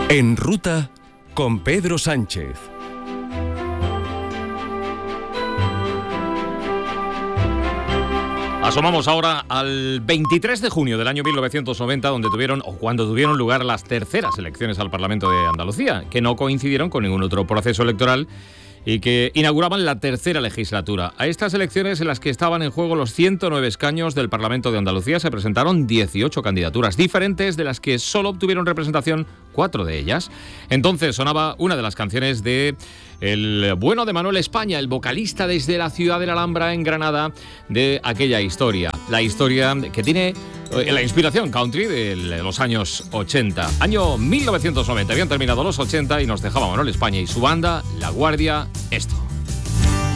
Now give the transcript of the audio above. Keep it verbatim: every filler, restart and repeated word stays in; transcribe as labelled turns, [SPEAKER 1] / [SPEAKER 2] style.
[SPEAKER 1] En Ruta con Pedro Sánchez.
[SPEAKER 2] Asomamos ahora al veintitrés de junio del año mil novecientos noventa, donde tuvieron, o cuando tuvieron lugar las terceras elecciones al Parlamento de Andalucía, que no coincidieron con ningún otro proceso electoral y que inauguraban la tercera legislatura. A estas elecciones, en las que estaban en juego los ciento nueve escaños del Parlamento de Andalucía, se presentaron dieciocho candidaturas diferentes, de las que solo obtuvieron representación cuatro de ellas. Entonces sonaba una de las canciones de el bueno de Manuel España, el vocalista desde la ciudad de la Alhambra en Granada de aquella historia. La historia que tiene eh, la inspiración country de los años ochenta. Año mil novecientos noventa, habían terminado los ochenta y nos dejaba Manuel España y su banda, La Guardia, esto.